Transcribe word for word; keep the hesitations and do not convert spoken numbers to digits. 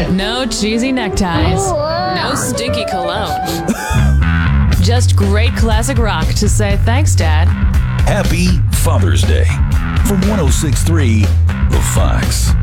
No cheesy neckties. No stinky cologne. Just great classic rock to say thanks, Dad. Happy Father's Day from one oh six point three The Fox.